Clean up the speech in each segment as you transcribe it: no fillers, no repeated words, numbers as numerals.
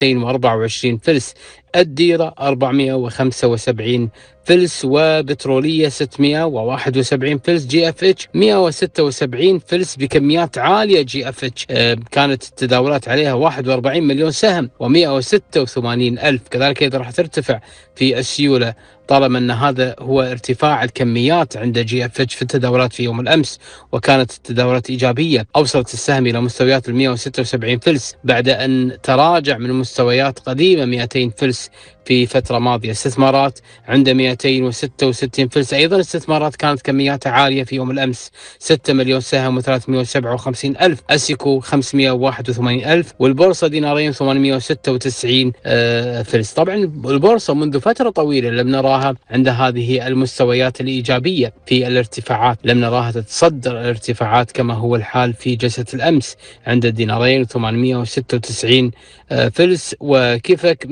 224 فلس، الديرة 475 فلس، وبترولية 671 فلس، جي اف اتش 176 فلس بكميات عالية. جي اف اتش كانت التداولات عليها 41 مليون سهم و186 ألف. كذلك إذا راح ترتفع في السيولة طالما أن هذا هو ارتفاع الكميات عند جي اف اتش في التداولات في يوم الأمس، وكانت التداولات إيجابية. أوصلت السهم إلى مستويات 176 فلس بعد أن تراجع من مستويات قديمة 200 فلس في فترة ماضية. استثمارات عند 266 فلس، أيضا استثمارات كانت كمياتها عالية في يوم الأمس، 6 مليون سهم و357 ألف. أسيكو 581 ألف، والبورصة دينارين 896 فلس. طبعا البورصة منذ فترة طويلة لم نراها عند هذه المستويات الإيجابية في الارتفاعات، لم نراها تتصدر الارتفاعات كما هو الحال في جلسة الأمس عند الدينارين 896 فلس، وكفك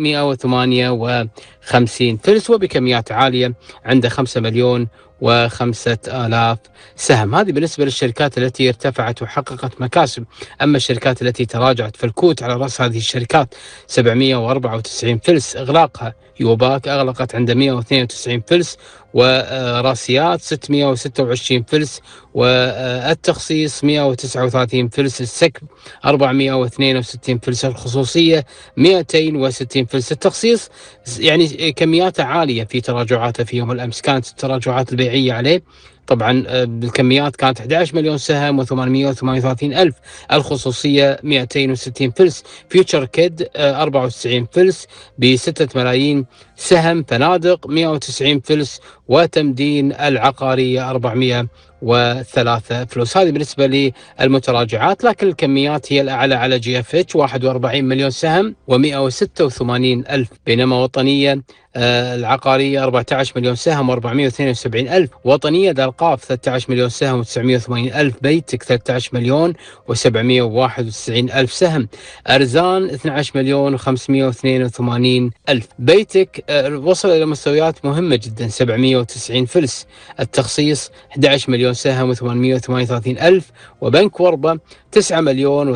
158 فلس، وبكميات عالية عند 5 مليون و5 آلاف سهم. هذه بالنسبة للشركات التي ارتفعت وحققت مكاسب. أما الشركات التي تراجعت فالكوت على رأس هذه الشركات 794 فلس. إغلاقها يوباك أغلقت عند 192 فلس، وراسيات 626 فلس، والتخصيص 139 فلس، السكب 462 فلس، الخصوصية 260 فلس. التخصيص يعني كمياته عالية في تراجعاته في يوم الأمس، كانت التراجعات البيعية عليه طبعا بالكميات كانت 11 مليون سهم و838 ألف. الخصوصية 260 فلس. فيوتشر كيد 94 فلس ب6 ملايين سهم. فنادق 190 فلس، وتمدين العقارية 403 فلوس. هذه بالنسبة للمتراجعات، لكن الكميات هي الأعلى على جي اف اتش 41 مليون سهم و186 ألف، بينما وطنية العقارية 14 مليون سهم و472 ألف. وطنية دلقاف 13 مليون سهم و980 ألف. بيتك 13 مليون و791 ألف سهم. أرزان 12 مليون و582 ألف. بيتك وصل إلى مستويات مهمة جدا 790 فلس. التخصيص 11 مليون سهم و838 ألف. وبنك وربة 9 مليون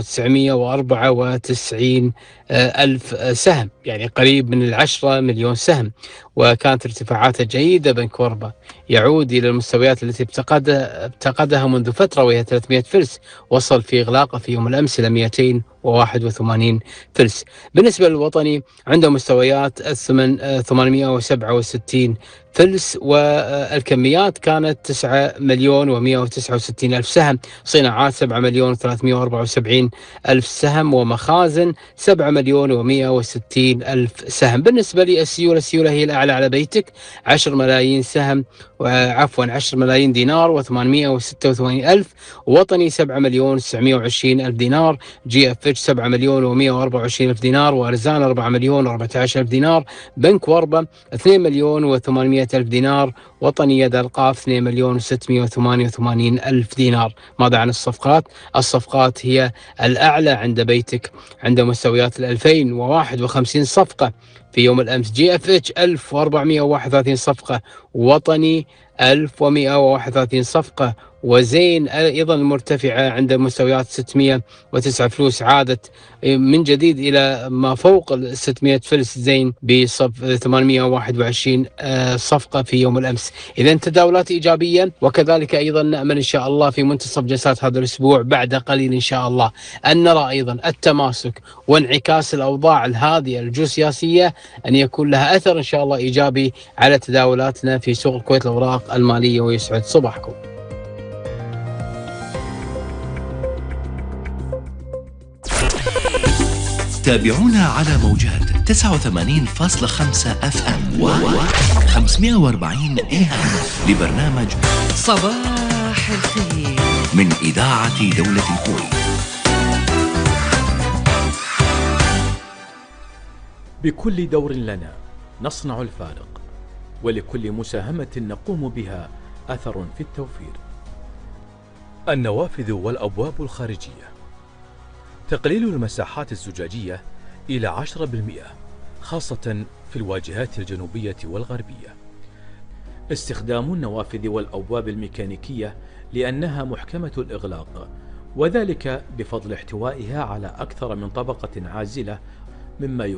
و994 ألف سهم، يعني قريب من 10 مليون سهم. وكانت ارتفاعاته جيدة. بنك وربة يعود إلى المستويات التي افتقدها منذ فترة، وهي 300 فلس. وصل في إغلاقه في يوم الأمس إلى 281 فلس. بالنسبة للوطني عنده مستويات الثمن 867 فلس، والكميات كانت 9 مليون و169 ألف سهم. صناعات 7 مليون و374 ألف سهم، ومخازن 7 مليون و160 ألف سهم. بالنسبة للسيولة، السيولة هي الأعلى على بيتك 10 ملايين سهم، عفوا 10 ملايين دينار و886 ألف. وطني 7 مليون 920 ألف دينار. جي اف اتش 7 مليون و124 ألف دينار. وأرزان 4 مليون و14 ألف دينار. بنك وربة 2 مليون و800 ألف دينار. وطنية دلقاف 2 مليون و688 ألف دينار. ماذا عن الصفقات؟ الصفقات هي الأعلى عند بيتك، عند مستويات 2051 صفقة في يوم الأمس. جي اف اتش 1431 صفقة. وطني 1131 صفقة. وزين أيضا المرتفعة عند مستويات 609 فلوس، عادت من جديد إلى ما فوق 600 فلس. زين بصف 821 صفقة في يوم الأمس. إذا تداولات إيجابية، وكذلك أيضا نأمل إن شاء الله في منتصف جلسات هذا الأسبوع بعد قليل إن شاء الله أن نرى أيضا التماسك وانعكاس الأوضاع الهادئة الجيوسياسية أن يكون لها أثر إن شاء الله إيجابي على تداولاتنا في سوق الكويت الأوراق المالية. ويسعد صباحكم. تابعونا على موجات 89.5 اف ام و 540 اي ام لبرنامج صباح الخير من إذاعة دولة الكويت. بكل دور لنا نصنع الفارق، ولكل مساهمة نقوم بها أثر في التوفير. النوافذ والأبواب الخارجية، تقليل المساحات الزجاجية إلى 10%، خاصة في الواجهات الجنوبية والغربية. استخدام النوافذ والأبواب الميكانيكية لأنها محكمة الإغلاق، وذلك بفضل احتوائها على أكثر من طبقة عازلة، مما